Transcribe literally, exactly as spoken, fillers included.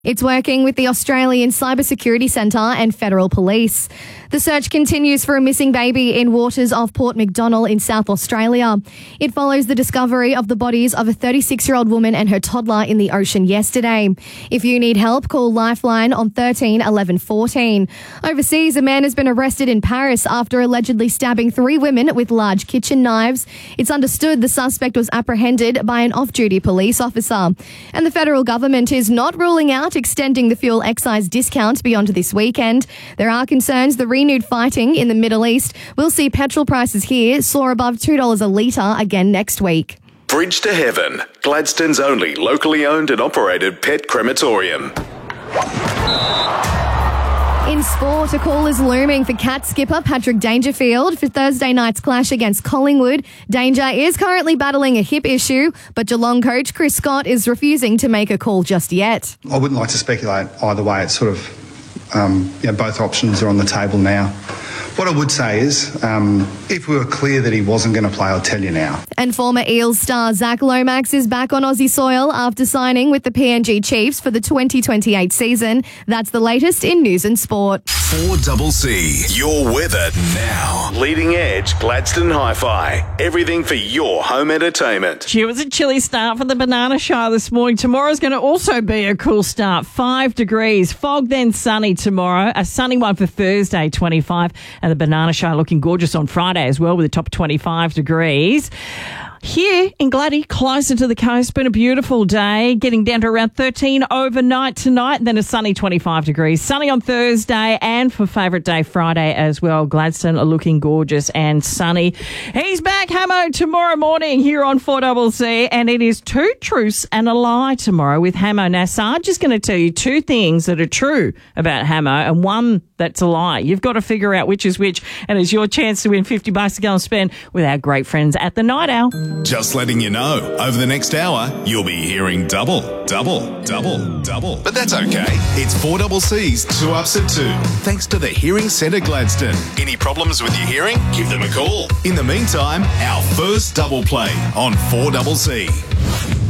It's working with the Australian Cybersecurity Centre and Federal Police. The search continues for a missing baby in waters off Port McDonnell in South Australia. It follows the discovery of the bodies of a thirty-six-year-old woman and her toddler in the ocean yesterday. If you need help, call Lifeline on thirteen eleven fourteen. Overseas, a man has been arrested in Paris after allegedly stabbing three women with large kitchen knives. It's understood the suspect was apprehended by an off-duty police officer. And the federal government is not ruling out extending the fuel excise discount beyond this weekend. There are concerns the renewed fighting in the Middle East will see petrol prices here soar above two dollars a litre again next week. Bridge to Heaven, Gladstone's only locally owned and operated pet crematorium. In sport, a call is looming for Cat skipper Patrick Dangerfield for Thursday night's clash against Collingwood. Danger is currently battling a hip issue, but Geelong coach Chris Scott is refusing to make a call just yet. I wouldn't like to speculate either way. It's sort of, um, you know, both options are on the table now. What I would say is, um, if we were clear that he wasn't going to play, I'll tell you now. And former Eels star Zach Lomax is back on Aussie soil after signing with the P N G Chiefs for the twenty twenty-eight season. That's the latest in news and sport. four C, your weather now. Leading Edge Gladstone Hi-Fi. Everything for your home entertainment. It was a chilly start for the Banana Show this morning. Tomorrow's going to also be a cool start. Five degrees. Fog, then sunny tomorrow. A sunny one for Thursday, twenty-five. And the Banana Show looking gorgeous on Friday as well with a top twenty-five degrees. Here in Gladdy, closer to the coast, been a beautiful day, getting down to around thirteen overnight tonight, and then a sunny twenty-five degrees. Sunny on Thursday and for favourite day Friday as well. Gladstone are looking gorgeous and sunny. He's back, Hamo, tomorrow morning here on four C C, and it is two truths and a lie tomorrow with Hamo. Now, Sarge is going to tell you two things that are true about Hamo and one that's a lie. You've got to figure out which is which, and it's your chance to win fifty bucks to go and spend with our great friends at the Night Owl. Just letting you know, over the next hour, you'll be hearing double, double, double, double. But that's okay. It's four C C's Two Ups at Two, thanks to the Hearing Centre Gladstone. Any problems with your hearing? Give them a call. In the meantime, our first double play on four C C.